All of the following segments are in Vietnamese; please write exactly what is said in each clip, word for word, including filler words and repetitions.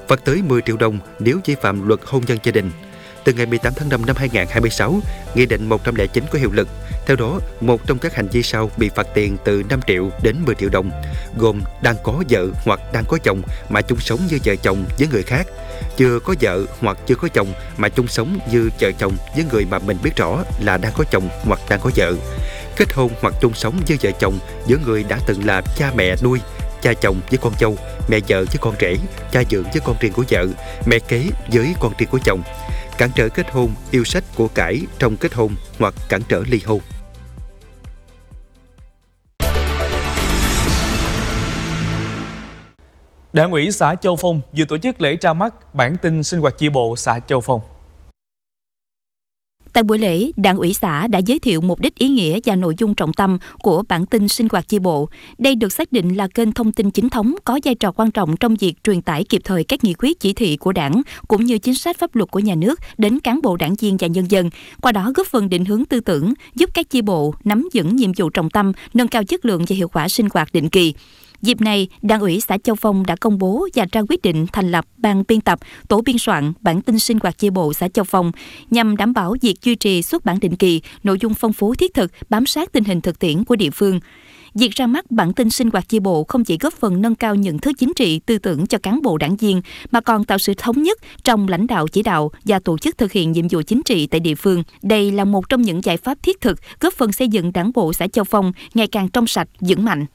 phạt tới mười triệu đồng nếu vi phạm luật hôn nhân gia đình. Từ ngày mười tám tháng năm năm hai nghìn không trăm hai mươi sáu, Nghị định một trăm lẻ chín có hiệu lực. Theo đó, một trong các hành vi sau bị phạt tiền từ năm triệu đến mười triệu đồng, gồm đang có vợ hoặc đang có chồng mà chung sống như vợ chồng với người khác, chưa có vợ hoặc chưa có chồng mà chung sống như vợ chồng với người mà mình biết rõ là đang có chồng hoặc đang có vợ, kết hôn hoặc chung sống như vợ chồng với người đã từng là cha mẹ nuôi, cha chồng với con dâu, mẹ vợ với con rể, cha dưỡng với con riêng của vợ, mẹ kế với con riêng của chồng, cản trở kết hôn, yêu sách của cải trong kết hôn hoặc cản trở ly hôn. Đảng ủy xã Châu Phong vừa tổ chức lễ ra mắt bản tin sinh hoạt chi bộ xã Châu Phong. Tại buổi lễ, Đảng ủy xã đã giới thiệu mục đích, ý nghĩa và nội dung trọng tâm của bản tin sinh hoạt chi bộ. Đây được xác định là kênh thông tin chính thống có vai trò quan trọng trong việc truyền tải kịp thời các nghị quyết, chỉ thị của Đảng cũng như chính sách pháp luật của nhà nước đến cán bộ đảng viên và nhân dân. Qua đó góp phần định hướng tư tưởng, giúp các chi bộ nắm vững nhiệm vụ trọng tâm, nâng cao chất lượng và hiệu quả sinh hoạt định kỳ. Dịp này, Đảng ủy xã Châu Phong đã công bố và ra quyết định thành lập ban biên tập, tổ biên soạn bản tin sinh hoạt chi bộ xã Châu Phong nhằm đảm bảo việc duy trì xuất bản định kỳ, nội dung phong phú thiết thực, bám sát tình hình thực tiễn của địa phương. Việc ra mắt bản tin sinh hoạt chi bộ không chỉ góp phần nâng cao nhận thức chính trị, tư tưởng cho cán bộ đảng viên, mà còn tạo sự thống nhất trong lãnh đạo chỉ đạo và tổ chức thực hiện nhiệm vụ chính trị tại địa phương. Đây là một trong những giải pháp thiết thực góp phần xây dựng Đảng bộ xã Châu Phong ngày càng trong sạch, vững mạnh.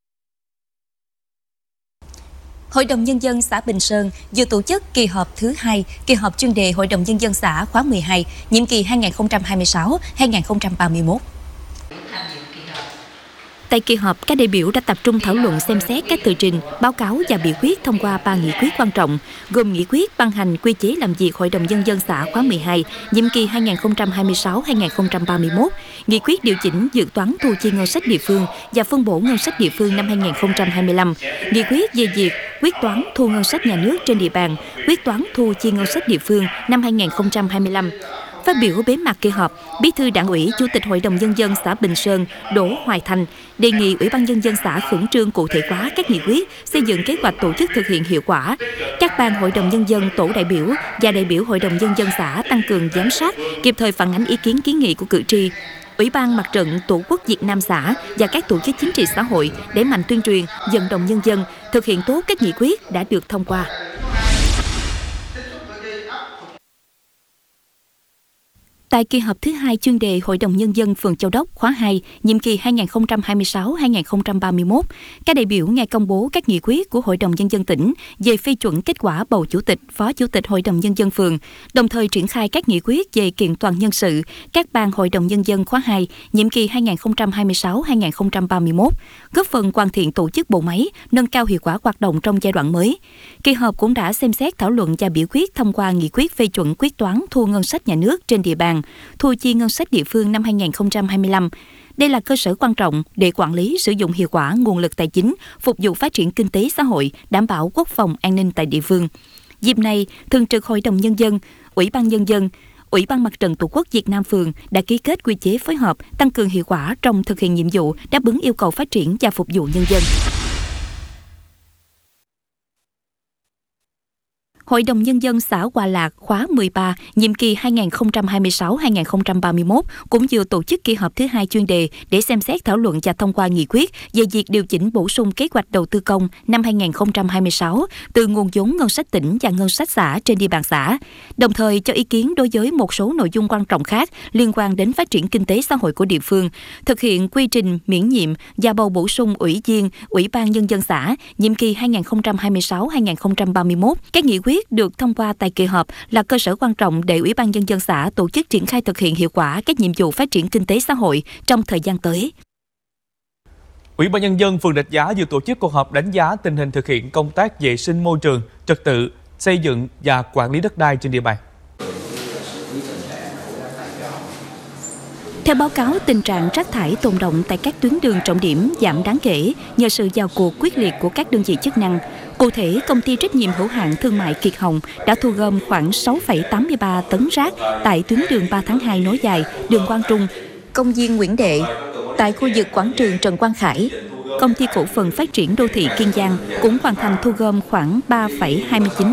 Hội đồng Nhân dân xã Bình Sơn vừa tổ chức kỳ họp thứ hai, kỳ họp chuyên đề Hội đồng Nhân dân xã khóa mười hai, nhiệm kỳ hai nghìn không trăm hai mươi sáu đến hai nghìn không trăm ba mươi mốt. Tại kỳ họp, các đại biểu đã tập trung thảo luận, xem xét các tờ trình, báo cáo và biểu quyết thông qua ba nghị quyết quan trọng, gồm nghị quyết ban hành quy chế làm việc Hội đồng Nhân dân xã khóa mười hai, nhiệm kỳ hai nghìn không trăm hai mươi sáu đến hai nghìn không trăm ba mươi mốt, nghị quyết điều chỉnh dự toán thu chi ngân sách địa phương và phân bổ ngân sách địa phương năm hai nghìn không trăm hai mươi lăm, nghị quyết về việc quyết toán thu ngân sách nhà nước trên địa bàn, quyết toán thu chi ngân sách địa phương năm hai nghìn không trăm hai mươi lăm. Phát biểu bế mạc kỳ họp, Bí thư Đảng ủy, Chủ tịch Hội đồng Nhân dân xã Bình Sơn Đỗ Hoài Thành đề nghị Ủy ban Nhân dân xã khẩn trương cụ thể hóa các nghị quyết, xây dựng kế hoạch tổ chức thực hiện hiệu quả. Các ban Hội đồng Nhân dân, tổ đại biểu và đại biểu Hội đồng Nhân dân xã tăng cường giám sát, kịp thời phản ánh ý kiến kiến nghị của cử tri. Ủy ban Mặt trận Tổ quốc Việt Nam xã và các tổ chức chính trị xã hội đẩy mạnh tuyên truyền, vận động nhân dân thực hiện tốt các nghị quyết đã được thông qua. Tại kỳ họp thứ hai chuyên đề Hội đồng Nhân dân phường Châu Đốc khóa hai, nhiệm kỳ hai nghìn không trăm hai mươi sáu đến hai nghìn không trăm ba mươi mốt, các đại biểu nghe công bố các nghị quyết của Hội đồng Nhân dân tỉnh về phê chuẩn kết quả bầu Chủ tịch, Phó Chủ tịch Hội đồng Nhân dân phường, đồng thời triển khai các nghị quyết về kiện toàn nhân sự các ban Hội đồng Nhân dân khóa hai, nhiệm kỳ hai nghìn không trăm hai mươi sáu đến hai nghìn không trăm ba mươi mốt, góp phần hoàn thiện tổ chức bộ máy, nâng cao hiệu quả hoạt động trong giai đoạn mới. Kỳ họp cũng đã xem xét thảo luận và biểu quyết thông qua nghị quyết phê chuẩn quyết toán thu ngân sách nhà nước trên địa bàn, thu chi ngân sách địa phương năm hai nghìn không trăm hai mươi lăm. Đây là cơ sở quan trọng để quản lý, sử dụng hiệu quả nguồn lực tài chính, phục vụ phát triển kinh tế xã hội, đảm bảo quốc phòng an ninh tại địa phương. Dịp này, Thường trực Hội đồng Nhân dân, Ủy ban Nhân dân, Ủy ban Mặt trận Tổ quốc Việt Nam phường đã ký kết quy chế phối hợp, tăng cường hiệu quả trong thực hiện nhiệm vụ, đáp ứng yêu cầu phát triển và phục vụ nhân dân. Hội đồng Nhân dân xã Hòa Lạc khóa mười ba, nhiệm kỳ hai nghìn không trăm hai mươi sáu đến hai nghìn không trăm ba mươi mốt cũng vừa tổ chức kỳ họp thứ hai chuyên đề để xem xét thảo luận và thông qua nghị quyết về việc điều chỉnh bổ sung kế hoạch đầu tư công năm hai nghìn không trăm hai mươi sáu từ nguồn vốn ngân sách tỉnh và ngân sách xã trên địa bàn xã, đồng thời cho ý kiến đối với một số nội dung quan trọng khác liên quan đến phát triển kinh tế xã hội của địa phương, thực hiện quy trình miễn nhiệm và bầu bổ sung ủy viên Ủy ban Nhân dân xã nhiệm kỳ hai nghìn không trăm hai mươi sáu đến hai nghìn không trăm ba mươi mốt. Các nghị quyết được thông qua tại kỳ họp là cơ sở quan trọng để Ủy ban Nhân dân xã tổ chức triển khai thực hiện hiệu quả các nhiệm vụ phát triển kinh tế xã hội trong thời gian tới. Ủy ban Nhân dân phường Rạch Giá vừa tổ chức cuộc họp đánh giá tình hình thực hiện công tác vệ sinh môi trường, trật tự, xây dựng và quản lý đất đai trên địa bàn. Theo báo cáo, tình trạng rác thải tồn đọng tại các tuyến đường trọng điểm giảm đáng kể nhờ sự vào cuộc quyết liệt của các đơn vị chức năng. Cụ thể, công ty trách nhiệm hữu hạn thương mại Kiệt Hồng đã thu gom khoảng sáu phẩy tám mươi ba tấn rác tại tuyến đường ba tháng hai nối dài, đường Quang Trung, công viên Nguyễn Đệ, tại khu vực quảng trường Trần Quang Khải. Công ty cổ phần phát triển đô thị Kiên Giang cũng hoàn thành thu gom khoảng ba phẩy hai mươi chín